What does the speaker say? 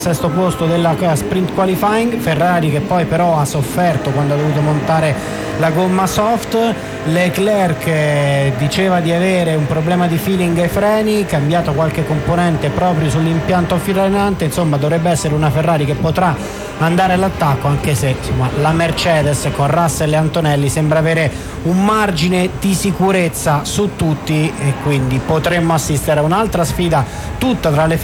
sesto posto della sprint qualifying. Ferrari che poi però ha sofferto quando ha dovuto montare la gomma soft. Leclerc diceva di avere un problema di feeling ai freni, cambiato qualche componente proprio sull'impianto frenante. Insomma, dovrebbe essere una Ferrari che potrà andare all'attacco, anche se insomma, la Mercedes con Russell e Antonelli sembra avere un margine di sicurezza su tutti, e quindi potremmo assistere a un'altra sfida tutta tra le